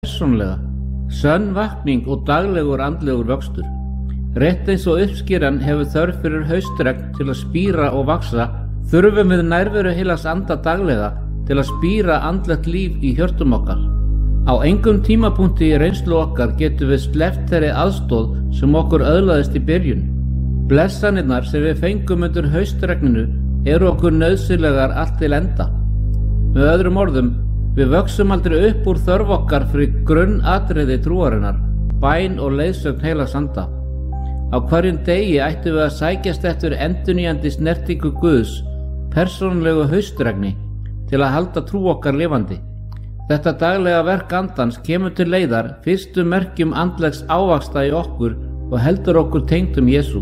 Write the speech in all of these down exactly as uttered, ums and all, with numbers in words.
persónlega, sönn vakning og daglegur andlegur vöxtur. Rétt eins og uppskeran hefur þörf fyrir haustregn til að spíra og vaxa, þurfum við nærveru heilags anda daglega til að spíra andlegt líf í hjörtum okkar. Á engum tímapunkti í reynslu okkar getum við sleppt þeirri aðstoð sem okkur öðlaðist í byrjun. Blessanirnar sem við fengum undir haustregninu eru okkur nauðsynlegar allt til enda. Með öðrum orðum, við vöxum aldrei upp úr þörf okkar fyrir grunnatriði trúarinnar, bæn og leiðsögn heilags anda. Á hverjum degi ættum við að sækjast eftir endurnýjandi snertingu Guðs, persónulegu haustregni, til að halda trú okkar lifandi. Þetta daglega verk andans kemur til leiðar fyrstu merkjum andlegs ávaxta í okkur og heldur okkur tengdum Jesú.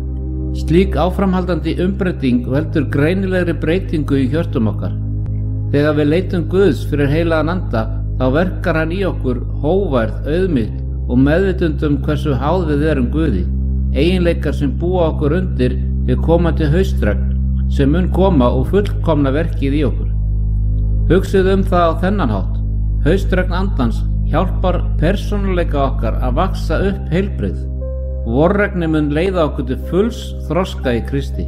Slík áframhaldandi umbreyting veldur greinilegri breytingu í hjörtum okkar. Þegar við leitum Guðs fyrir heilagan anda, þá verkar hann í okkur hógværð, auðmýkt og meðvitundum hversu háð við erum Guði, eiginleikar sem búa okkur undir við komandi haustregn, sem mun koma og fullkomna verkið í okkur. Hugsið um það á þennan hátt. Haustregn andans hjálpar persónuleika okkar að vaxa upp heilbrigð. Vorregni mun leiða okkur til fulls þroska í Kristi.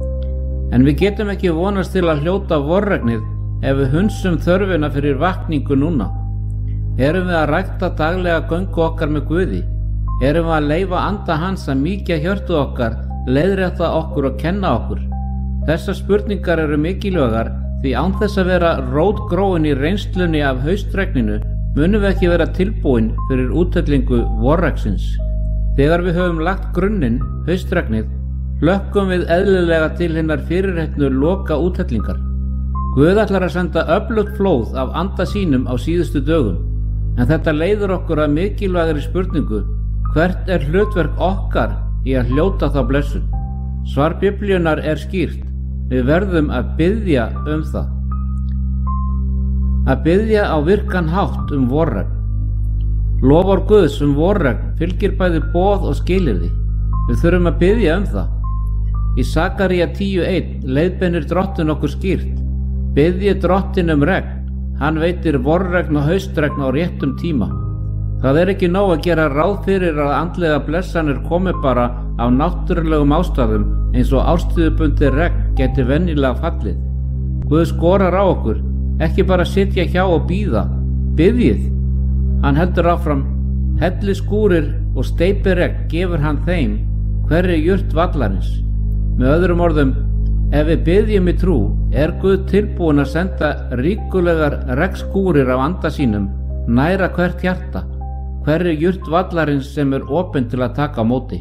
En við getum ekki vonast til að hljóta vorregnið ef við hunsum þörfina fyrir vakningu núna. Erum við að rækta daglega göngu okkar með Guði? Erum við að leyfa anda hans að mýkja hjörtu okkar, leiðrétta okkur og kenna okkur? Þessar spurningar eru mikilvægar, því án þess að vera rótgróin í reynslunni af haustregninu munum við ekki vera tilbúin fyrir úthellingu vorregsins. Þegar við höfum lagt grunninn, haustregnið, hlökkum við eðlilega til hinnar fyrirheitnu loka úthellingar. Guð ætlar að senda öflugt flóð af anda sínum á síðustu dögum, en þetta leiðir okkur að mikilvægri spurningu: hvert er hlutverk okkar í að hljóta þá blessun? Svar Biblíunnar er skýrt: við verðum að biðja um það. Að biðja á virkan hátt um vorregn. Lofar Guðs um vorregn fylgir bæði boð og skilyrði. Við þurfum að biðja um það. Í Sakaría tíu eitt leiðbeinir Drottinn okkur skýrt: biðji Drottinn um regn, hann veitir vorregn og haustregn á réttum tíma. Það er ekki nóg að gera ráð fyrir að andlega blessanir komi bara af náttúrulegum ástæðum eins og árstíðubundið regn geti venjulega fallið. Guð skorar á okkur, ekki bara sitja hjá og bíða, biðjið. Hann heldur áfram: helli skúrir og steypi regn gefur hann þeim, hverri jurt vallarins. Með öðrum orðum, ef við biðjum í trú, er Guð tilbúin að senda ríkulegar regnskúrir af anda sínum, næra hvert hjarta, hverri jurt vallarins sem er opin til að taka á móti.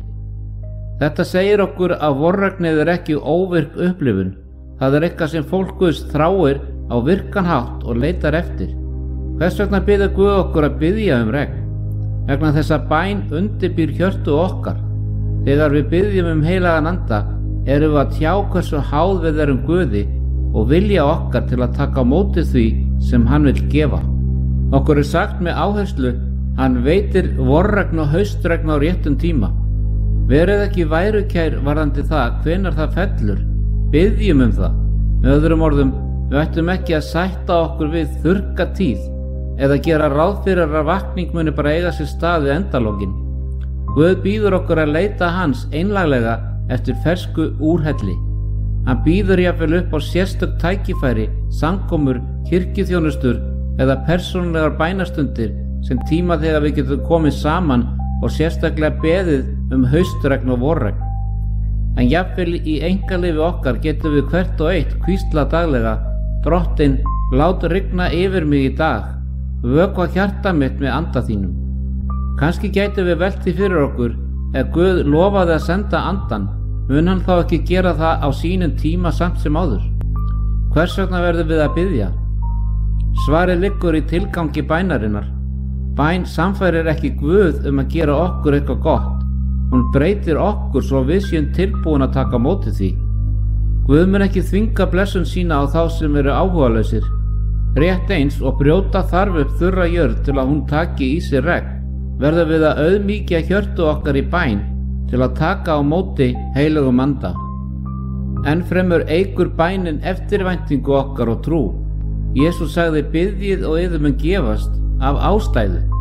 Þetta segir okkur að vorregnið er ekki óvirk upplifun. Það er eitthvað sem fólk Guðs þráir á virkan hátt og leitar eftir. Hvers vegna biður Guð okkur að biðja um regn? Vegna þess að bæn undirbýr hjörtu okkar. Þegar við biðjum um heilagan anda, erum við að tjá hversu háð við erum Guði og vilja okkar til að taka á móti því sem hann vil gefa. Okkur er sagt með áherslu: hann veitir vorregn og haustregn á réttum tíma. Verið ekki værukær varðandi það hvenær það fellur. Biðjum um það. Með öðrum orðum, við ættum ekki að sætta okkur við þurrka tíð eða gera ráð fyrir að vakning muni bara eiga sér stað við endalókin. Guð býður okkur að leita hans einlaglega eftir fersku úrhelli. Hann býður jafnvel upp á sérstök tækifæri, samkomur, kirkjuþjónustur eða persónulegar bænastundir sem tíma þegar við getum komið saman og sérstaklega beðið um haustregn og vorregn. En jafnvel í einkalífi okkar getum við hvert og eitt hvísla daglega: Drottinn, lát rigna yfir mig í dag, vökva hjarta mitt með anda þínum. Kannski gætum við velt því fyrir okkur: ef Guð lofaði að senda andan, mun hann þá ekki gera það á sínum tíma samt sem áður? Hvers vegna verðum við að biðja? Svarið liggur í tilgangi bænarinnar. Bæn samfærir ekki Guð um að gera okkur eitthvað gott. Hún breytir okkur svo við séum tilbúin að taka á móti því. Guð mun ekki þvinga blessun sína á þá sem eru áhugalausir. Rétt eins og brjóta þarf upp þurra jörð til að hún taki í sig regn, verðum við að auðmýkja hjörtu okkar í bæn til að taka á móti heilögum anda. Enn fremur eykur bænin eftirvæntingu okkar og trú. Jesús sagði: biðjið og yður mun gefast, af ástæðu.